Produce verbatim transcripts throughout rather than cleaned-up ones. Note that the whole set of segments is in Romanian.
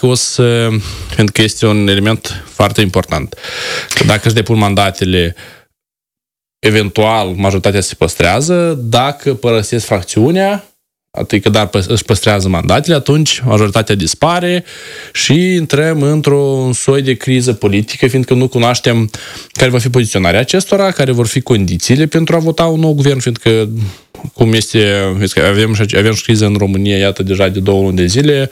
dacă o să... Pentru că este un element foarte important. Că dacă își depun mandatele, eventual majoritatea se păstrează, dacă părăsesc fracțiunea, adică dar își păstrează mandatele, atunci majoritatea dispare și intrăm într-un soi de criză politică, fiindcă nu cunoaștem care va fi poziționarea acestora, care vor fi condițiile pentru a vota un nou guvern, fiindcă cum este, avem, avem și criză în România, iată, deja de două luni de zile,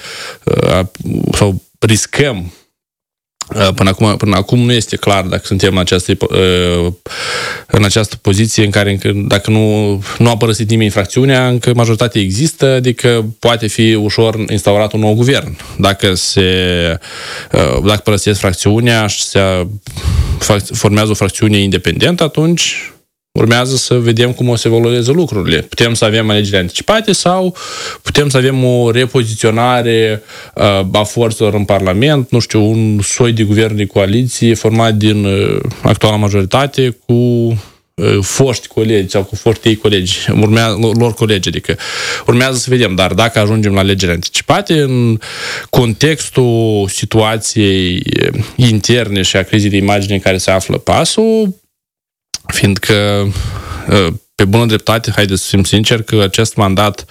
sau riscăm. Până acum, până acum nu este clar dacă suntem în această, în această poziție în care dacă nu, nu a părăsit nimeni fracțiunea, încă majoritatea există, adică poate fi ușor instaurat un nou guvern. Dacă se dacă părăsesc fracțiunea și se formează o fracțiune independentă, atunci urmează să vedem cum o să evolueze lucrurile. Putem să avem alegeri anticipate sau putem să avem o repoziționare uh, a forțelor în Parlament, nu știu, un soi de guvern de coaliție format din uh, actuala majoritate cu uh, foști colegi sau cu foștii colegi, urmează, lor colegi, adică urmează să vedem, dar dacă ajungem la alegeri anticipate, în contextul situației interne și a crizei de imagine în care se află PAS-ul, fiindcă, pe bună dreptate, haideți să fim sinceri, că acest mandat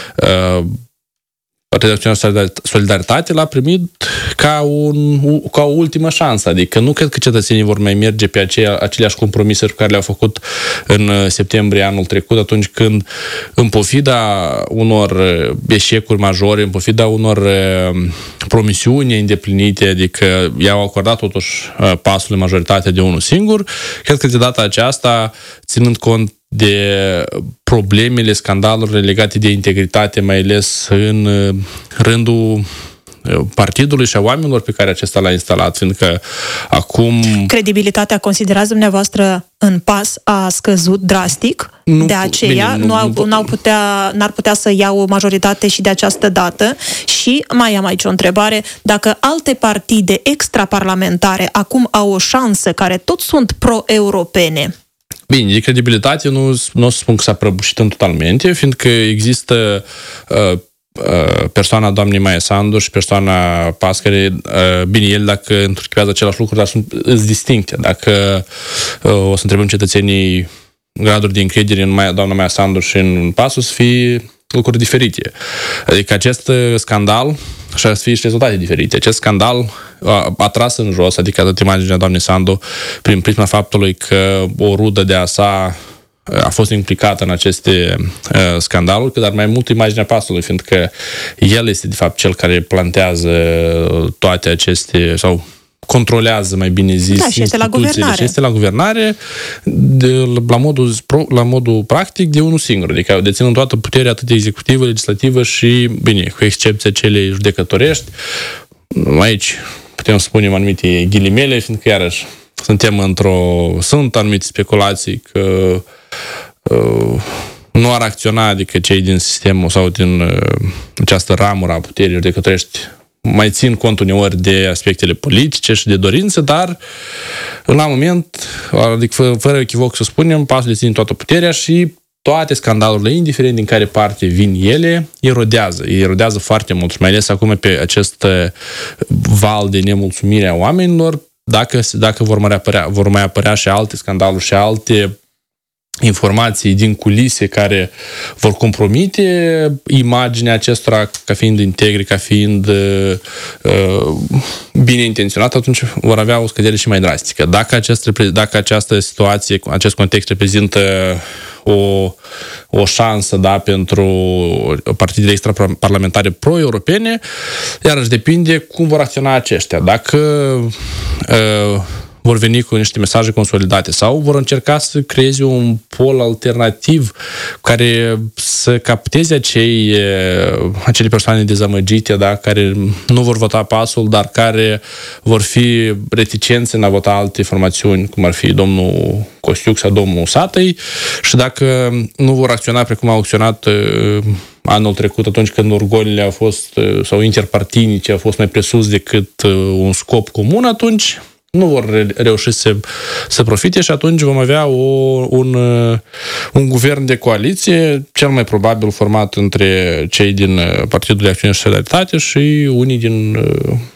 Partidul Acțiune Solidaritate l-a primit ca, un, ca o ultimă șansă. Adică nu cred că cetățenii vor mai merge pe aceea, aceleași compromisuri pe care le-au făcut în septembrie anul trecut, atunci când, în pofida unor eșecuri majore, în pofida unor promisiuni îndeplinite, adică i-au acordat totuși pasul majoritatea de unul singur, cred că de data aceasta, ținând cont de problemele, scandalurile legate de integritate, mai ales în rândul partidului și a oamenilor pe care acesta l-a instalat, fiindcă acum... Credibilitatea, considerați dumneavoastră, în PAS a scăzut drastic, nu, de aceea bine, nu, nu, au, nu, n-au putea, n-ar putea să iau o majoritate și de această dată. Și mai am aici o întrebare, dacă alte partide extraparlamentare acum au o șansă, care tot sunt pro-europene, Bine, de credibilitate nu, nu o să spun că s-a prăbușit în totalmente, fiindcă există uh, uh, persoana doamnei Maia Sandu și persoana PAS, care, uh, bine, el dacă întruchipează același lucru, dar sunt îți distincte. Dacă uh, o să întrebăm cetățenii graduri de încredere în Maia, doamna Maia Sandu și în PAS, o să fie lucruri diferite. Adică acest scandal și ar fi și rezultate diferite. Acest scandal a, a tras în jos, adică atât imaginea doamnei Sandu, prin prisma faptului că o rudă de a sa a fost implicată în aceste uh, scandaluri, dar mai mult imaginea pasului, fiindcă el este de fapt cel care plantează toate aceste, sau controlează, mai bine zis, da, și este la guvernare. Și este la guvernare de, la, modul, la modul practic de unul singur. Adică deținând toată puterea atât executivă, legislativă și, bine, cu excepția celei judecătorești. Aici putem spune anumite ghilimele, fiindcă iarăși suntem într-o... Sunt anumite speculații că uh, nu ar acționa, adică cei din sistemul sau din uh, această ramură a puterii judecătorești mai țin cont uneori de aspectele politice și de dorințe, dar la moment, adică fără echivoc să spunem, pasul deține toată puterea și toate scandalurile, indiferent din care parte vin ele, erodează. Erodează foarte mult și mai ales acum pe acest val de nemulțumire a oamenilor, dacă, dacă vor, mai apărea, vor mai apărea și alte scandaluri și alte informații din culise care vor compromite imaginea acestora ca fiind integri, ca fiind uh, bine intenționat, atunci vor avea o scădere și mai drastică. Dacă, acest, dacă această situație, acest context reprezintă o, o șansă, da, pentru partidele extraparlamentare pro-europene, iarăși depinde cum vor acționa aceștia. Dacă uh, vor veni cu niște mesaje consolidate sau vor încerca să creeze un pol alternativ care să capteze acei, acele persoane dezamăgite, da, care nu vor vota pasul, dar care vor fi reticenți în a vota alte formațiuni, cum ar fi domnul Costiuc sau domnul Satăi, și dacă nu vor acționa precum au acționat anul trecut, atunci când orgolile au fost, sau interpartinice au fost mai presus decât un scop comun, atunci nu vor reuși să, să profite și atunci vom avea o, un, un guvern de coaliție, cel mai probabil format între cei din Partidul de Acțiune și Solidaritate și unii din